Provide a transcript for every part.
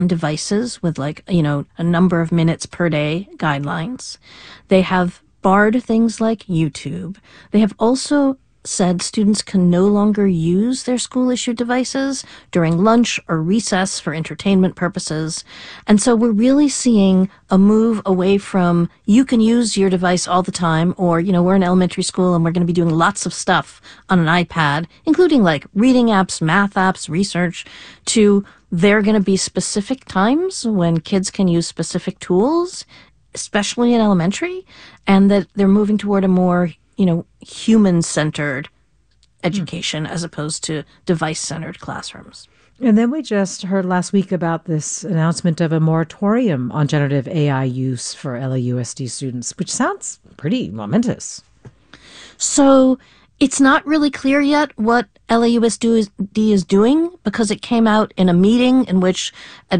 devices with like, a number of minutes per day guidelines. They have barred things like YouTube. They have also said students can no longer use their school-issued devices during lunch or recess for entertainment purposes. And so we're really seeing a move away from you can use your device all the time, or, we're in elementary school and we're going to be doing lots of stuff on an iPad, including like reading apps, math apps, research, to there are going to be specific times when kids can use specific tools, especially in elementary, and that they're moving toward a more human-centered education as opposed to device-centered classrooms. And then we just heard last week about this announcement of a moratorium on generative AI use for LAUSD students, which sounds pretty momentous. So it's not really clear yet what LAUSD is doing, because it came out in a meeting in which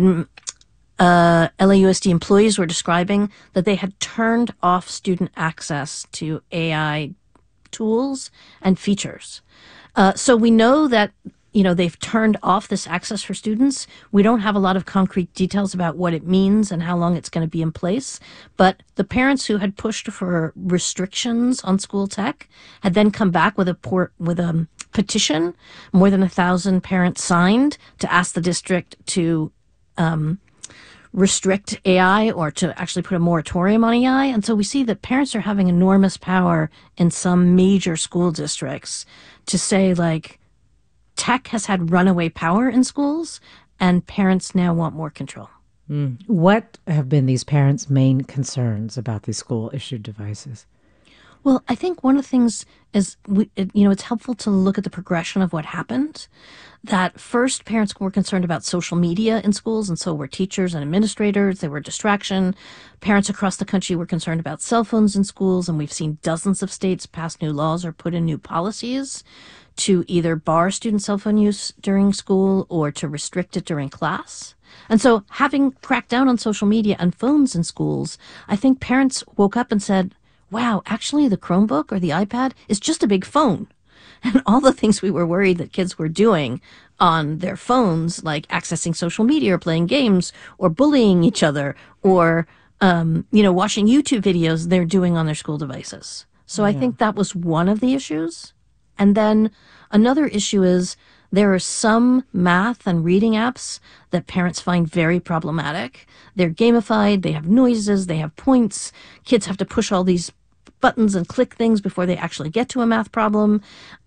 LAUSD employees were describing that they had turned off student access to AI tools and features. So we know that, they've turned off this access for students. We don't have a lot of concrete details about what it means and how long it's going to be in place. But the parents who had pushed for restrictions on school tech had then come back with a petition. More than 1,000 parents signed to ask the district to restrict AI or to actually put a moratorium on AI. And so we see that parents are having enormous power in some major school districts to say, like, tech has had runaway power in schools and parents now want more control. What have been these parents' main concerns about these school-issued devices? Well, I think one of the things is, it's helpful to look at the progression of what happened. That first, parents were concerned about social media in schools, and so were teachers and administrators. They were a distraction. Parents across the country were concerned about cell phones in schools, and we've seen dozens of states pass new laws or put in new policies to either bar student cell phone use during school or to restrict it during class. And so having cracked down on social media and phones in schools, I think parents woke up and said, wow, actually the Chromebook or the iPad is just a big phone. And all the things we were worried that kids were doing on their phones, like accessing social media or playing games or bullying each other or, watching YouTube videos, they're doing on their school devices. So I think that was one of the issues. And then another issue is there are some math and reading apps that parents find very problematic. They're gamified, they have noises, they have points. Kids have to push all these buttons and click things before they actually get to a math problem.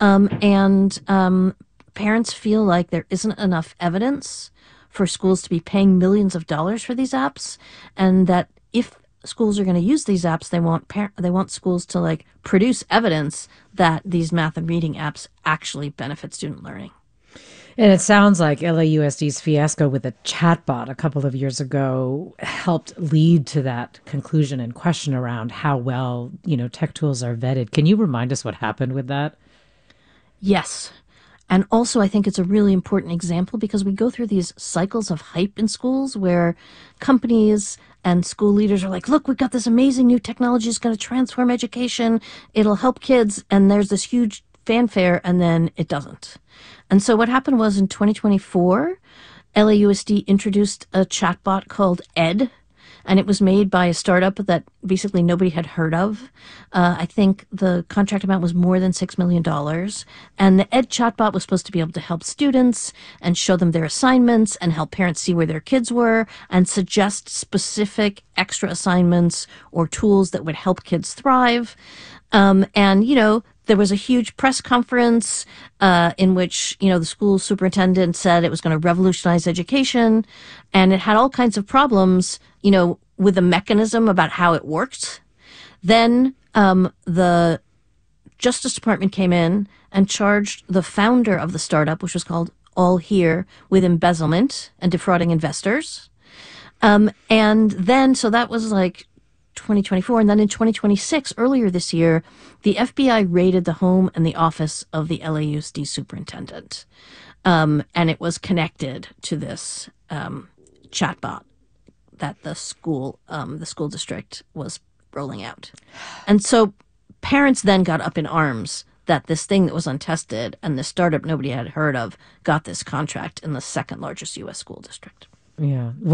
Parents feel like there isn't enough evidence for schools to be paying millions of dollars for these apps, and that if schools are going to use these apps, they want schools to like produce evidence that these math and reading apps actually benefit student learning. And it sounds like LAUSD's fiasco with a chatbot a couple of years ago helped lead to that conclusion and question around how well, tech tools are vetted. Can you remind us what happened with that? Yes. And also, I think it's a really important example because we go through these cycles of hype in schools where companies and school leaders are like, look, we've got this amazing new technology. It's going to transform education. It'll help kids. And there's this huge fanfare, and then it doesn't. And so what happened was in 2024, LAUSD introduced a chatbot called Ed, and it was made by a startup that basically nobody had heard of. I think the contract amount was more than $6 million. And the Ed chatbot was supposed to be able to help students and show them their assignments and help parents see where their kids were and suggest specific extra assignments or tools that would help kids thrive. There was a huge press conference in which, the school superintendent said it was going to revolutionize education, and it had all kinds of problems, with the mechanism about how it worked. Then the Justice Department came in and charged the founder of the startup, which was called All Here, with embezzlement and defrauding investors. So that was like 2024. And then in 2026, earlier this year, the FBI raided the home and the office of the LAUSD superintendent. And it was connected to this chatbot that the school district was rolling out. And so parents then got up in arms that this thing that was untested and the startup nobody had heard of got this contract in the second largest U.S. school district. Yeah.